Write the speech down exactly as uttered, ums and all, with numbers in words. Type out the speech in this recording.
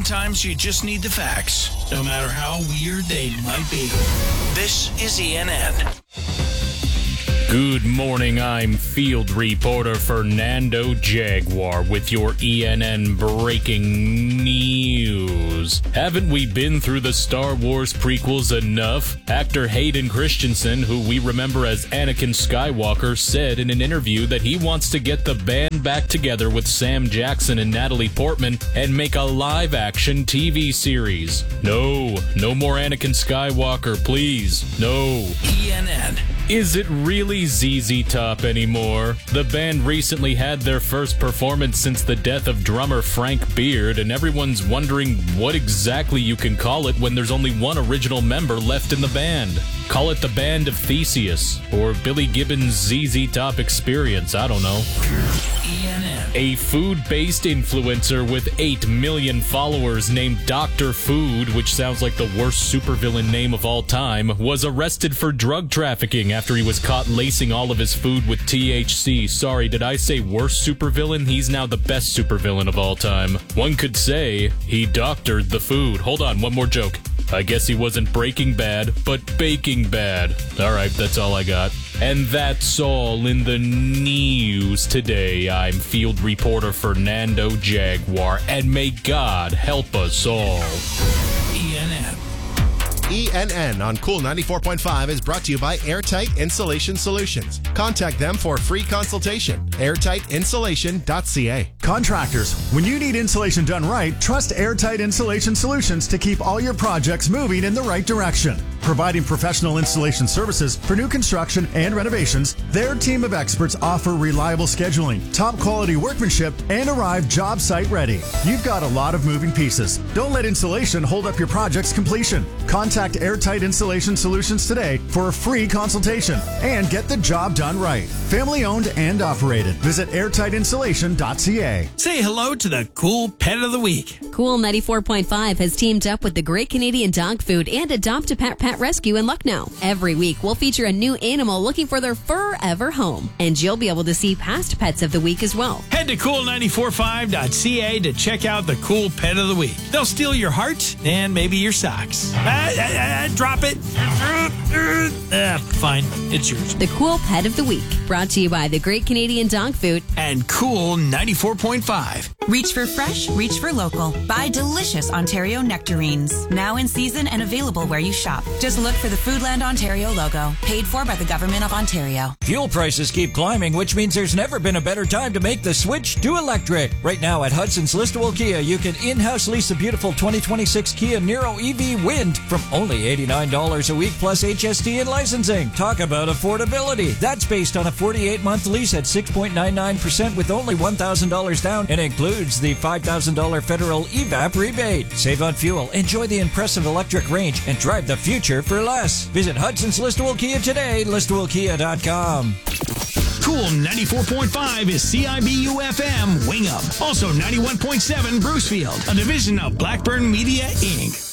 sometimes you just need the facts, no matter how weird they might be. This is E N N. Good morning, I'm field reporter Fernando Jaguar with your E N N breaking news. Haven't we been through the Star Wars prequels enough? Actor Hayden Christensen, who we remember as Anakin Skywalker, said in an interview that he wants to get the band back together with Sam Jackson and Natalie Portman and make a live-action T V series. No, no more Anakin Skywalker, please. No. E N N. Is it really Z Z Top anymore? The band recently had their first performance since the death of drummer Frank Beard, and everyone's wondering what exactly you can call it when there's only one original member left in the band. Call it the Band of Theseus, or Billy Gibbons' Z Z Top Experience, I don't know. E N N. A food-based influencer with eight million followers named Doctor Food, which sounds like the worst supervillain name of all time, was arrested for drug trafficking after he was caught lacing all of his food with T H C. Sorry, did I say worst supervillain? He's now the best supervillain of all time. One could say he doctored the food. Hold on, one more joke. I guess he wasn't Breaking Bad, but Baking Bad. Alright, that's all I got. And that's all in the news today. I'm field reporter Fernando Jaguar, and may God help us all. E N N. E N N on Cool ninety-four point five is brought to you by Airtight Insulation Solutions. Contact them for a free consultation. airtight insulation dot c a. Contractors, when you need insulation done right, trust Airtight Insulation Solutions to keep all your projects moving in the right direction. Providing professional installation services for new construction and renovations, their team of experts offer reliable scheduling, top quality workmanship, and arrive job site ready. You've got a lot of moving pieces. Don't let insulation hold up your project's completion. Contact Airtight Insulation Solutions today for a free consultation and get the job done right. Family owned and operated. Visit airtight insulation dot c a. Say hello to the cool pet of the week. Cool ninety-four point five has teamed up with the Great Canadian Dog Food and Adopt a Pet Pet Rescue in Lucknow. Every week, we'll feature a new animal looking for their forever home, and you'll be able to see past pets of the week as well. Head to cool ninety-four point five dot c a to check out the cool pet of the week. They'll steal your heart and maybe your socks. Ah, ah, ah, drop it. Ah, fine, it's yours. The Cool Pet of the Week, brought to you by the Great Canadian Dog Food and Cool ninety-four point five. Reach for fresh, reach for local. Buy delicious Ontario nectarines. Now in season and available where you shop. Just look for the Foodland Ontario logo. Paid for by the Government of Ontario. Fuel prices keep climbing, which means there's never been a better time to make the switch to electric. Right now at Hudson's Listowel Kia, you can in-house lease a beautiful twenty twenty-six Kia Niro E V Wind from only eighty-nine dollars a week plus H S T and licensing. Talk about affordability. That's based on a forty-eight month lease at six point nine nine percent with only one thousand dollars down and includes the five thousand dollars federal E V A P rebate. Save on fuel, enjoy the impressive electric range, and drive the future for less. Visit Hudson's Listowel Kia today, listowel kia dot com. Cool ninety-four point five is C I B U F M Wing Up. Also ninety-one point seven Brucefield, a division of Blackburn Media, Incorporated.